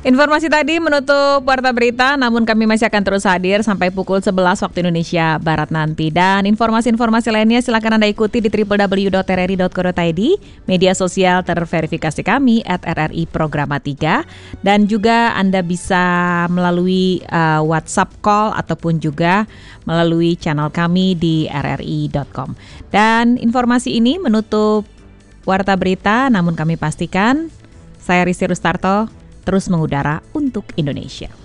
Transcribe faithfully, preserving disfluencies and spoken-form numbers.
Informasi tadi menutup Warta Berita, namun kami masih akan terus hadir sampai pukul sebelas waktu Indonesia Barat nanti. Dan informasi-informasi lainnya silakan Anda ikuti di w w w dot r r i dot co dot i d, media sosial terverifikasi kami at r r i programa tiga, dan juga Anda bisa melalui uh, WhatsApp call ataupun juga melalui channel kami di r r i dot com. Dan informasi ini menutup Warta Berita, namun kami pastikan saya Rizky Rustarto terus mengudara untuk Indonesia.